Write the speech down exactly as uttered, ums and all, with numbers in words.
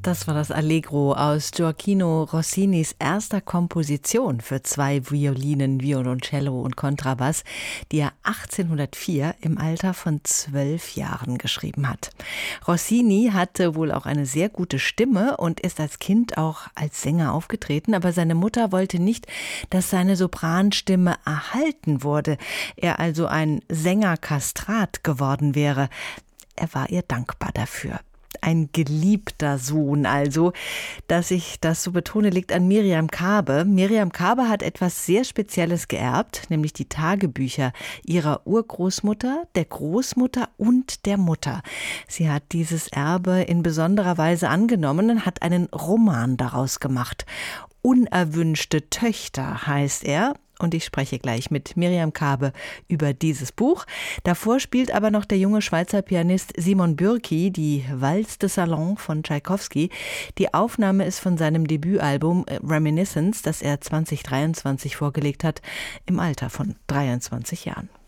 Das war das Allegro aus Gioacchino Rossinis erster Komposition für zwei Violinen, Violoncello und Kontrabass, die er achtzehnhundertvier im Alter von zwölf Jahren geschrieben hat. Rossini hatte wohl auch eine sehr gute Stimme und ist als Kind auch als Sänger aufgetreten, aber seine Mutter wollte nicht, dass seine Sopranstimme erhalten wurde, er also ein Sängerkastrat geworden wäre. Er war ihr dankbar dafür. Ein geliebter Sohn also. Dass ich das so betone, liegt an Miriam Kaabe. Miriam Kaabe hat etwas sehr Spezielles geerbt, nämlich die Tagebücher ihrer Urgroßmutter, der Großmutter und der Mutter. Sie hat dieses Erbe in besonderer Weise angenommen und hat einen Roman daraus gemacht. Unerwünschte Töchter heißt er. Und ich spreche gleich mit Miriam Kaabe über dieses Buch. Davor spielt aber noch der junge Schweizer Pianist Simon Bürki die Valse de Salon von Tschaikowski. Die Aufnahme ist von seinem Debütalbum Reminiscence, das er zwanzig dreiundzwanzig vorgelegt hat, im Alter von dreiundzwanzig Jahren.